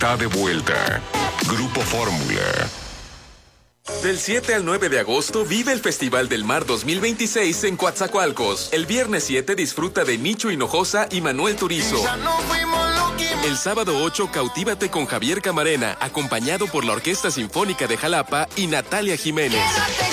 Está de vuelta. Grupo Fórmula. Del 7 al 9 de agosto vive el Festival del Mar 2026 en Coatzacoalcos. El viernes 7 disfruta de Nicho Hinojosa y Manuel Turizo. El sábado 8 cautívate con Javier Camarena, acompañado por la Orquesta Sinfónica de Jalapa y Natalia Jiménez.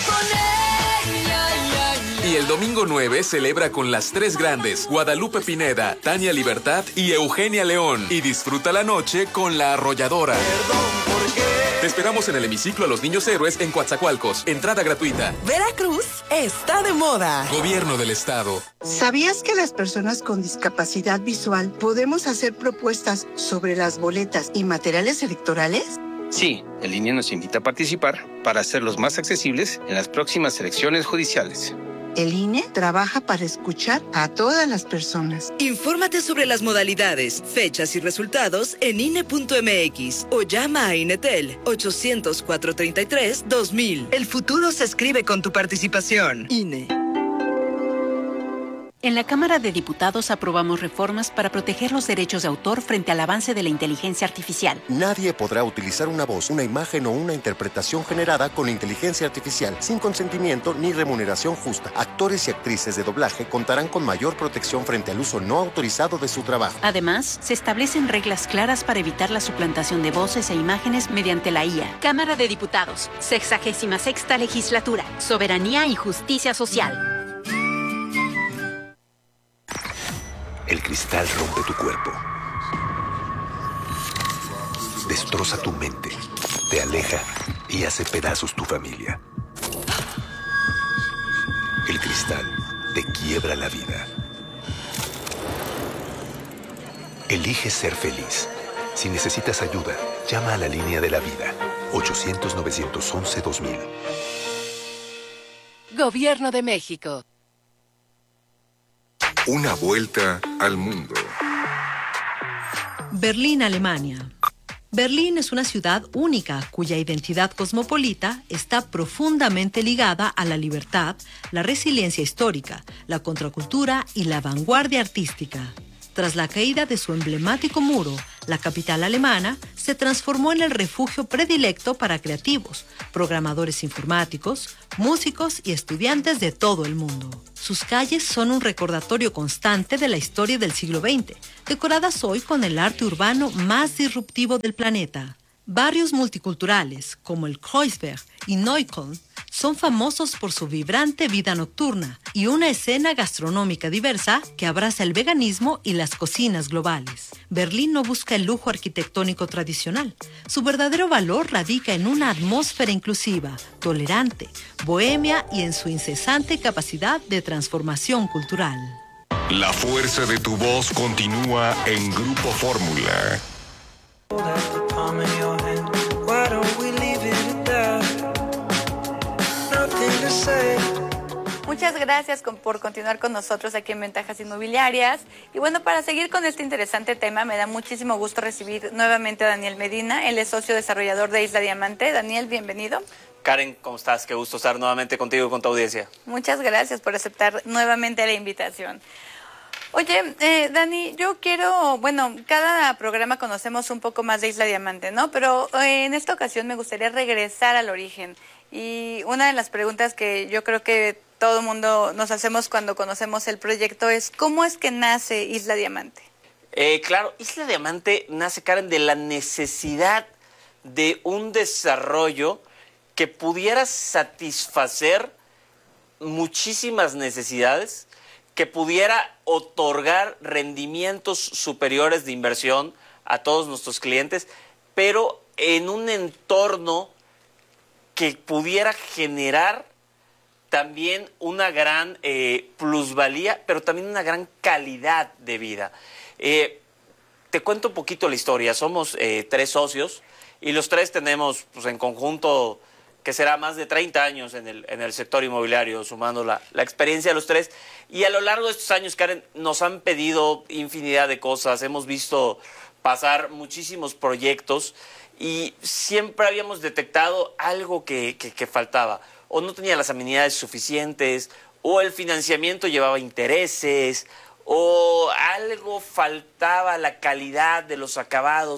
Y el domingo 9 celebra con las tres grandes, Guadalupe Pineda, Tania Libertad y Eugenia León. Y disfruta la noche con La Arrolladora. Te esperamos en el hemiciclo a los Niños Héroes en Coatzacoalcos. Entrada gratuita. Veracruz está de moda. Gobierno del Estado. ¿Sabías que las personas con discapacidad visual podemos hacer propuestas sobre las boletas y materiales electorales? Sí, el INE nos invita a participar para hacerlos más accesibles en las próximas elecciones judiciales. El INE trabaja para escuchar a todas las personas. Infórmate sobre las modalidades, fechas y resultados en INE.mx o llama a INETEL 800-433-2000. El futuro se escribe con tu participación. INE. En la Cámara de Diputados aprobamos reformas para proteger los derechos de autor frente al avance de la inteligencia artificial. Nadie podrá utilizar una voz, una imagen o una interpretación generada con inteligencia artificial sin consentimiento ni remuneración justa. Actores y actrices de doblaje contarán con mayor protección frente al uso no autorizado de su trabajo. Además, se establecen reglas claras para evitar la suplantación de voces e imágenes mediante la IA. Cámara de Diputados, 66ª Legislatura, Soberanía y Justicia Social. El cristal rompe tu cuerpo, destroza tu mente, te aleja y hace pedazos tu familia. El cristal te quiebra la vida. Elige ser feliz. Si necesitas ayuda, llama a la línea de la vida, 800-911-2000. Gobierno de México. Una vuelta al mundo. Berlín, Alemania. Berlín es una ciudad única cuya identidad cosmopolita está profundamente ligada a la libertad, la resiliencia histórica, la contracultura y la vanguardia artística. Tras la caída de su emblemático muro, la capital alemana se transformó en el refugio predilecto para creativos, programadores informáticos, músicos y estudiantes de todo el mundo. Sus calles son un recordatorio constante de la historia del siglo XX, decoradas hoy con el arte urbano más disruptivo del planeta. Barrios multiculturales, como el Kreuzberg y Neukölln, son famosos por su vibrante vida nocturna y una escena gastronómica diversa que abraza el veganismo y las cocinas globales. Berlín no busca el lujo arquitectónico tradicional. Su verdadero valor radica en una atmósfera inclusiva, tolerante, bohemia y en su incesante capacidad de transformación cultural. La fuerza de tu voz continúa en Grupo Fórmula. Muchas gracias por continuar con nosotros aquí en Ventajas Inmobiliarias. Y bueno, para seguir con este interesante tema, me da muchísimo gusto recibir nuevamente a Daniel Medina. Él es socio desarrollador de Isla Diamante. Daniel, bienvenido. Karen, ¿cómo estás? Qué gusto estar nuevamente contigo y con tu audiencia. Muchas gracias por aceptar nuevamente la invitación. Oye, Dani, yo quiero, bueno, cada programa conocemos un poco más de Isla Diamante, ¿no? Pero en esta ocasión me gustaría regresar al origen. Y una de las preguntas que yo creo que todo el mundo nos hacemos cuando conocemos el proyecto es ¿cómo es que nace Isla Diamante? Claro, Isla Diamante nace, Karen, de la necesidad de un desarrollo que pudiera satisfacer muchísimas necesidades, que pudiera otorgar rendimientos superiores de inversión a todos nuestros clientes, pero en un entorno que pudiera generar también una gran plusvalía, pero también una gran calidad de vida. Te cuento un poquito la historia. Somos 3 socios y los 3 tenemos pues, en conjunto que será más de 30 años en el sector inmobiliario, sumando la experiencia de los 3. Y a lo largo de estos años, Karen, nos han pedido infinidad de cosas. Hemos visto pasar muchísimos proyectos y siempre habíamos detectado algo que faltaba. O no tenía las amenidades suficientes, o el financiamiento llevaba intereses, o algo faltaba, la calidad de los acabados.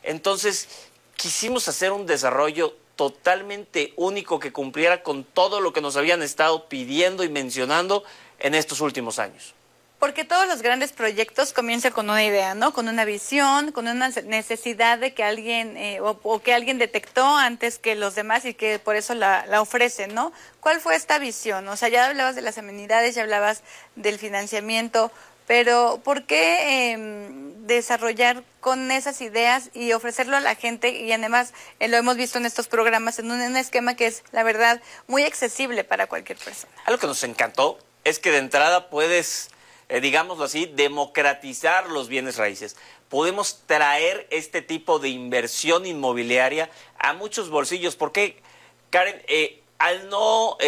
Entonces, quisimos hacer un desarrollo totalmente único que cumpliera con todo lo que nos habían estado pidiendo y mencionando en estos últimos años. Porque todos los grandes proyectos comienzan con una idea, ¿no? Con una visión, con una necesidad de que alguien, o que alguien detectó antes que los demás y que por eso la ofrecen, ¿no? ¿Cuál fue esta visión? O sea, ya hablabas de las amenidades, ya hablabas del financiamiento, pero ¿por qué desarrollar con esas ideas y ofrecerlo a la gente? Y además lo hemos visto en estos programas, en un esquema que es, la verdad, muy accesible para cualquier persona. Algo que nos encantó es que de entrada puedes, digámoslo así, democratizar los bienes raíces. Podemos traer este tipo de inversión inmobiliaria a muchos bolsillos. Porque, Karen, al no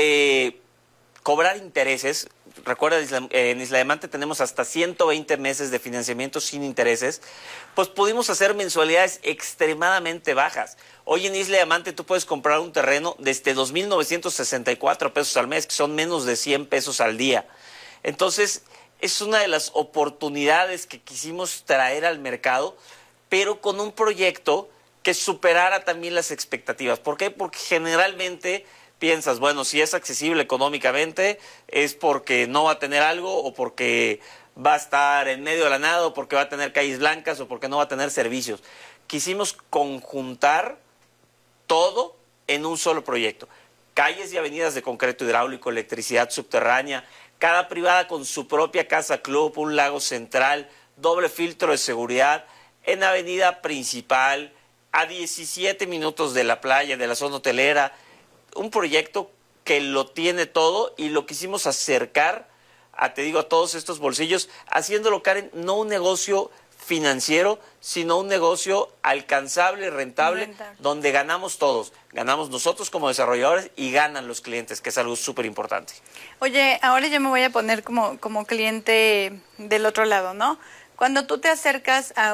cobrar intereses, recuerda, en Isla Diamante tenemos hasta 120 meses de financiamiento sin intereses, pues pudimos hacer mensualidades extremadamente bajas. Hoy en Isla Diamante tú puedes comprar un terreno desde 2,964 pesos al mes, que son menos de 100 pesos al día. Entonces, es una de las oportunidades que quisimos traer al mercado, pero con un proyecto que superara también las expectativas. ¿Por qué? Porque generalmente piensas, bueno, si es accesible económicamente es porque no va a tener algo, o porque va a estar en medio de la nada, o porque va a tener calles blancas, o porque no va a tener servicios. Quisimos conjuntar todo en un solo proyecto. Calles y avenidas de concreto hidráulico, electricidad subterránea, cada privada con su propia casa club, un lago central, doble filtro de seguridad, en avenida principal, a 17 minutos de la playa, de la zona hotelera. Un proyecto que lo tiene todo y lo quisimos acercar a todos estos bolsillos, haciéndolo, Karen, no un negocio financiero, sino un negocio alcanzable, rentable, donde ganamos todos. Ganamos nosotros como desarrolladores y ganan los clientes, que es algo súper importante. Oye, ahora yo me voy a poner como cliente del otro lado, ¿no? Cuando tú te acercas a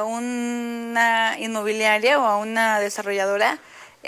una inmobiliaria o a una desarrolladora,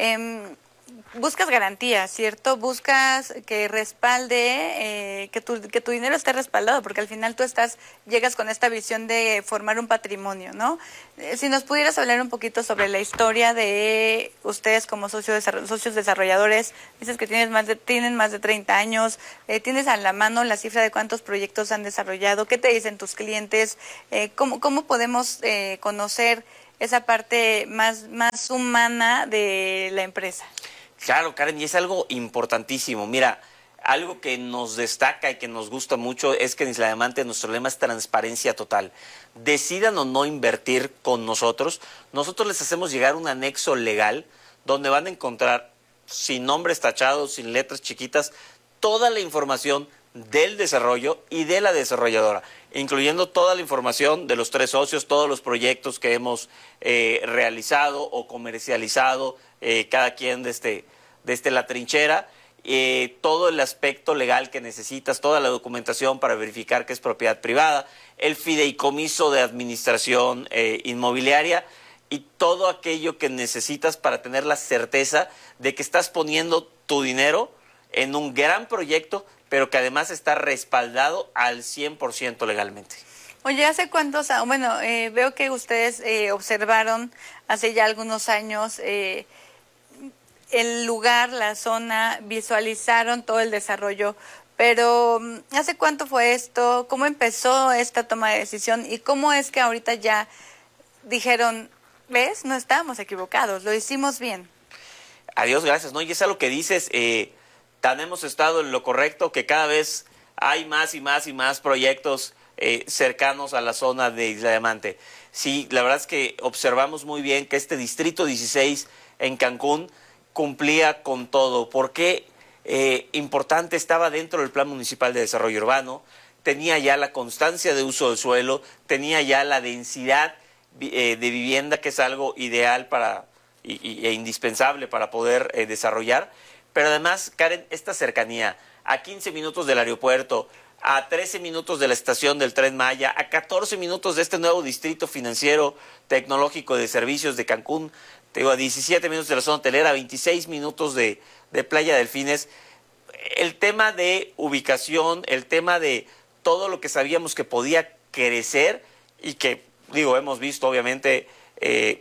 buscas garantías, ¿cierto? Buscas que respalde, que tu dinero esté respaldado, porque al final tú llegas con esta visión de formar un patrimonio, ¿no? Si nos pudieras hablar un poquito sobre la historia de ustedes como socios desarrolladores. Dices que tienen más de 30 años, tienes a la mano la cifra de cuántos proyectos han desarrollado, ¿qué te dicen tus clientes? ¿Cómo podemos conocer esa parte más humana de la empresa? Claro, Karen, y es algo importantísimo. Mira, algo que nos destaca y que nos gusta mucho es que en Isla Diamante nuestro lema es transparencia total. Decidan o no invertir con nosotros, nosotros les hacemos llegar un anexo legal donde van a encontrar, sin nombres tachados, sin letras chiquitas, toda la información del desarrollo y de la desarrolladora, incluyendo toda la información de los 3 socios, todos los proyectos que hemos realizado o comercializado, cada quien desde la trinchera, todo el aspecto legal que necesitas, toda la documentación para verificar que es propiedad privada, el fideicomiso de administración inmobiliaria y todo aquello que necesitas para tener la certeza de que estás poniendo tu dinero en un gran proyecto, pero que además está respaldado al 100% legalmente. Oye, ¿hace cuántos años? Bueno, veo que ustedes observaron hace ya algunos años el lugar, la zona, visualizaron todo el desarrollo, pero ¿hace cuánto fue esto? ¿Cómo empezó esta toma de decisión? ¿Y cómo es que ahorita ya dijeron, ves, no estábamos equivocados, lo hicimos bien? Adiós, gracias, ¿no? Y es algo que dices, tan hemos estado en lo correcto que cada vez hay más y más y más proyectos cercanos a la zona de Isla Diamante. Sí, la verdad es que observamos muy bien que este Distrito 16 en Cancún cumplía con todo, porque importante, estaba dentro del Plan Municipal de Desarrollo Urbano, tenía ya la constancia de uso del suelo, tenía ya la densidad de vivienda, que es algo ideal e indispensable para poder desarrollar, pero además, Karen, esta cercanía, a 15 minutos del aeropuerto, a 13 minutos de la estación del Tren Maya, a 14 minutos de este nuevo distrito financiero, tecnológico, de servicios de Cancún, te digo, a 17 minutos de la zona hotelera, a 26 minutos de Playa Delfines. El tema de ubicación, el tema de todo lo que sabíamos que podía crecer y que, hemos visto obviamente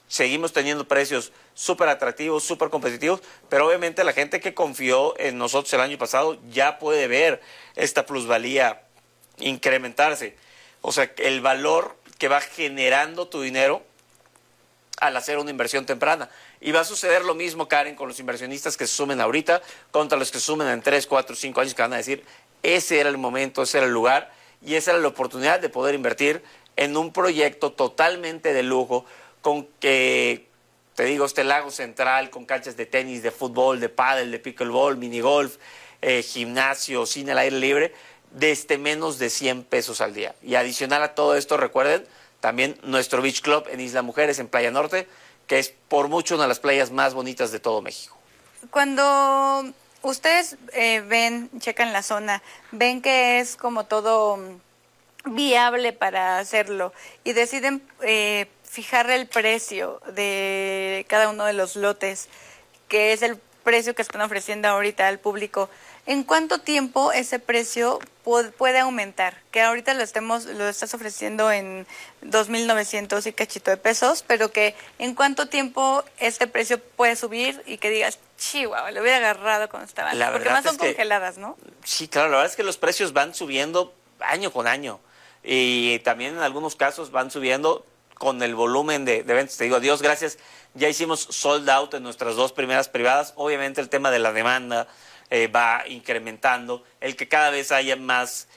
seguimos teniendo precios súper atractivos, súper competitivos, pero obviamente la gente que confió en nosotros el año pasado ya puede ver esta plusvalía incrementarse. O sea, el valor que va generando tu dinero al hacer una inversión temprana. Y va a suceder lo mismo, Karen, con los inversionistas que se sumen ahorita contra los que se sumen en 3, 4, 5 años, que van a decir, ese era el momento, ese era el lugar y esa era la oportunidad de poder invertir en un proyecto totalmente de lujo, con que, te digo, este lago central, con canchas de tenis, de fútbol, de pádel, de pickleball, minigolf, gimnasio, cine al aire libre, desde menos de 100 pesos al día. Y adicional a todo esto, recuerden, también nuestro Beach Club en Isla Mujeres, en Playa Norte, que es por mucho una de las playas más bonitas de todo México. Cuando ustedes checan la zona, ven que es como todo viable para hacerlo y deciden fijar el precio de cada uno de los lotes, que es el precio que están ofreciendo ahorita al público, ¿en cuánto tiempo ese precio puede aumentar? Que ahorita lo estás ofreciendo en 2,900 y cachito de pesos, pero que ¿en cuánto tiempo este precio puede subir y que digas, chihuahua, lo hubiera agarrado cuando estaba antes? Porque más son congeladas, ¿no? Sí, claro, la verdad es que los precios van subiendo año con año y también en algunos casos van subiendo con el volumen de eventos. Te digo, Dios gracias, ya hicimos sold out en nuestras 2 primeras privadas. Obviamente el tema de la demanda va incrementando, el que cada vez haya más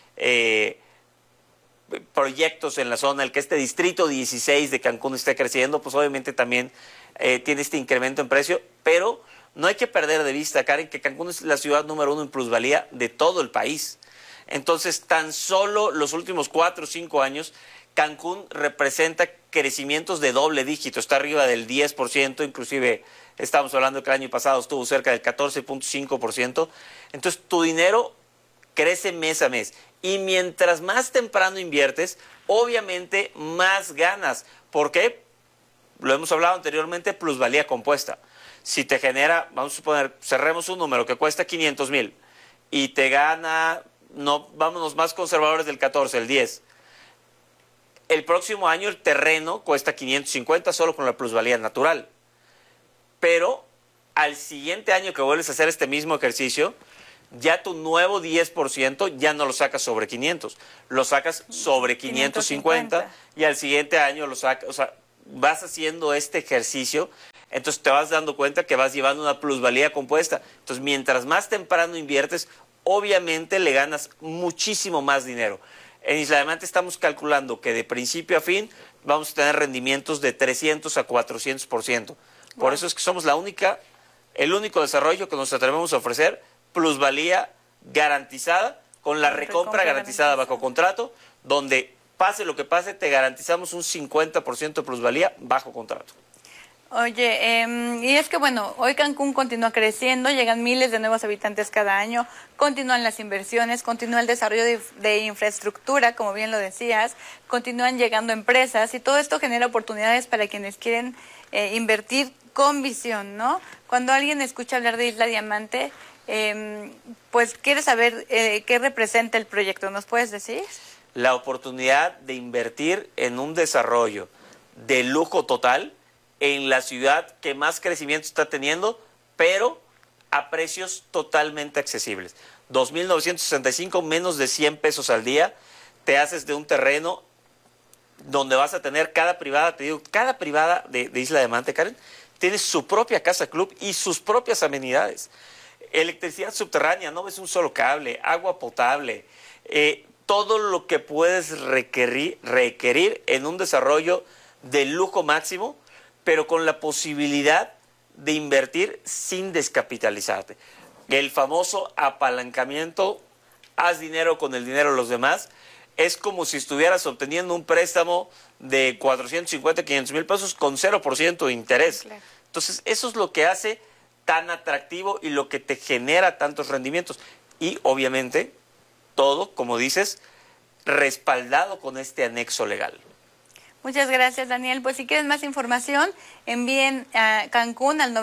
proyectos en la zona, el que este distrito 16 de Cancún esté creciendo, pues obviamente también tiene este incremento en precio, pero no hay que perder de vista, Karen, que Cancún es la ciudad número 1 en plusvalía de todo el país. Entonces, tan solo los últimos 4 o 5 años, Cancún representa crecimientos de doble dígito, está arriba del 10%, inclusive estamos hablando que el año pasado estuvo cerca del 14.5%. Entonces, tu dinero crece mes a mes. Y mientras más temprano inviertes, obviamente más ganas. ¿Por qué? Lo hemos hablado anteriormente, plusvalía compuesta. Si te genera, vamos a suponer, cerremos un número que cuesta 500,000 y te gana, no, vámonos más conservadores del 14, el 10. El próximo año el terreno cuesta 550 solo con la plusvalía natural. Pero al siguiente año que vuelves a hacer este mismo ejercicio, ya tu nuevo 10% ya no lo sacas sobre 500, lo sacas sobre 550 y al siguiente año lo sacas, o sea, vas haciendo este ejercicio, entonces te vas dando cuenta que vas llevando una plusvalía compuesta. Entonces, mientras más temprano inviertes, obviamente le ganas muchísimo más dinero. En Isla Diamante estamos calculando que de principio a fin vamos a tener rendimientos de 300 a 400%. Por eso es que somos el único desarrollo que nos atrevemos a ofrecer plusvalía garantizada, con la recompra garantizada bajo contrato, donde pase lo que pase, te garantizamos un 50% de plusvalía bajo contrato. Oye, y es que bueno, hoy Cancún continúa creciendo, llegan miles de nuevos habitantes cada año, continúan las inversiones, continúa el desarrollo de infraestructura, como bien lo decías, continúan llegando empresas y todo esto genera oportunidades para quienes quieren invertir con visión, ¿no? Cuando alguien escucha hablar de Isla Diamante, pues quiere saber qué representa el proyecto, ¿nos puedes decir? La oportunidad de invertir en un desarrollo de lujo total en la ciudad que más crecimiento está teniendo, pero a precios totalmente accesibles. 2,965, menos de 100 pesos al día, te haces de un terreno donde vas a tener cada privada, te digo, cada privada de Isla Diamante, Karen, tiene su propia casa club y sus propias amenidades. Electricidad subterránea, no ves un solo cable, agua potable, todo lo que puedes requerir en un desarrollo de lujo máximo, pero con la posibilidad de invertir sin descapitalizarte. El famoso apalancamiento, haz dinero con el dinero de los demás, es como si estuvieras obteniendo un préstamo de 450, 500 mil pesos con 0% de interés. Claro. Entonces, eso es lo que hace tan atractivo y lo que te genera tantos rendimientos. Y, obviamente, todo, como dices, respaldado con este anexo legal. Muchas gracias, Daniel. Pues si quieren más información, envíen a Cancún al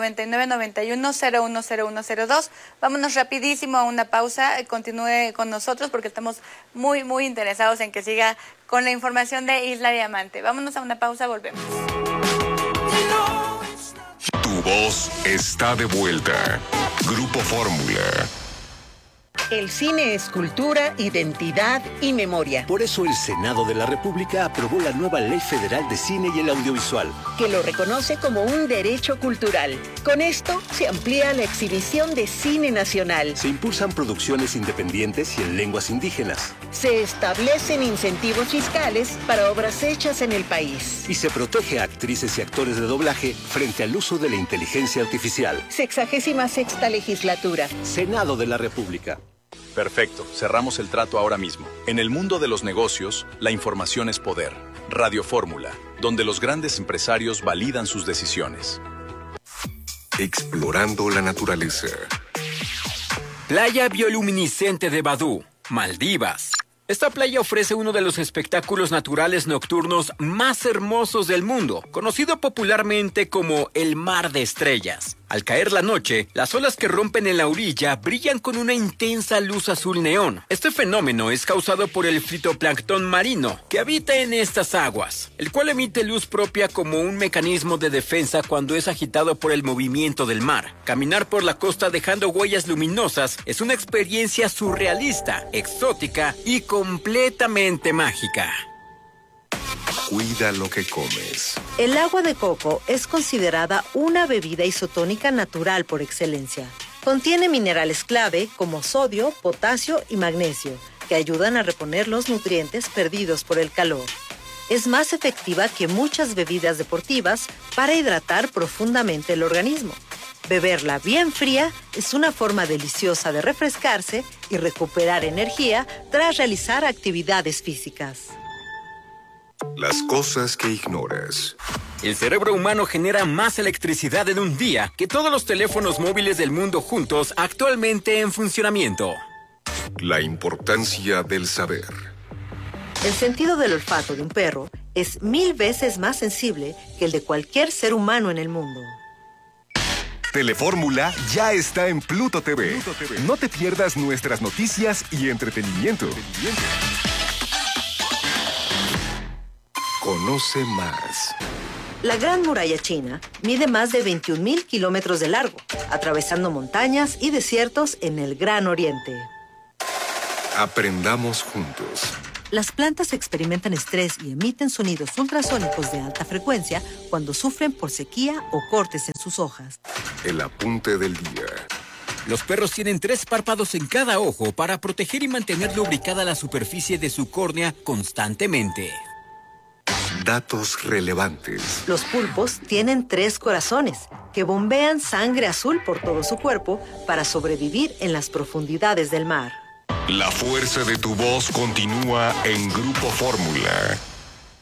9991-010102. Vámonos rapidísimo a una pausa. Continúe con nosotros porque estamos muy, muy interesados en que siga con la información de Isla Diamante. Vámonos a una pausa, volvemos. Tu voz está de vuelta. Grupo Fórmula. El cine es cultura, identidad y memoria. Por eso el Senado de la República aprobó la nueva Ley Federal de Cine y el Audiovisual, que lo reconoce como un derecho cultural. Con esto se amplía la exhibición de cine nacional. Se impulsan producciones independientes y en lenguas indígenas. Se establecen incentivos fiscales para obras hechas en el país. Y se protege a actrices y actores de doblaje frente al uso de la inteligencia artificial. 66ª legislatura. Senado de la República. Perfecto, cerramos el trato ahora mismo. En el mundo de los negocios, la información es poder. Radio Fórmula, donde los grandes empresarios validan sus decisiones. Explorando la naturaleza. Playa bioluminiscente de Badú, Maldivas. Esta playa ofrece uno de los espectáculos naturales nocturnos más hermosos del mundo, conocido popularmente como el Mar de Estrellas. Al caer la noche, las olas que rompen en la orilla brillan con una intensa luz azul neón. Este fenómeno es causado por el fitoplancton marino, que habita en estas aguas, el cual emite luz propia como un mecanismo de defensa cuando es agitado por el movimiento del mar. Caminar por la costa dejando huellas luminosas es una experiencia surrealista, exótica y completamente mágica. Cuida lo que comes. El agua de coco es considerada una bebida isotónica natural por excelencia. Contiene minerales clave como sodio, potasio y magnesio, que ayudan a reponer los nutrientes perdidos por el calor. Es más efectiva que muchas bebidas deportivas para hidratar profundamente el organismo. Beberla bien fría es una forma deliciosa de refrescarse y recuperar energía tras realizar actividades físicas. Las cosas que ignoras. El cerebro humano genera más electricidad en un día que todos los teléfonos móviles del mundo juntos actualmente en funcionamiento. La importancia del saber. El sentido del olfato de un perro es 1000 veces más sensible que el de cualquier ser humano en el mundo. Telefórmula ya está en Pluto TV. No te pierdas nuestras noticias y entretenimiento. Conoce más. La Gran Muralla China mide más de 21,000 kilómetros de largo, atravesando montañas y desiertos en el Gran Oriente. Aprendamos juntos. Las plantas experimentan estrés y emiten sonidos ultrasónicos de alta frecuencia cuando sufren por sequía o cortes en sus hojas. El apunte del día. Los perros tienen 3 párpados en cada ojo para proteger y mantener lubricada la superficie de su córnea constantemente. Datos relevantes. Los pulpos tienen 3 corazones que bombean sangre azul por todo su cuerpo para sobrevivir en las profundidades del mar. La fuerza de tu voz continúa en Grupo Fórmula.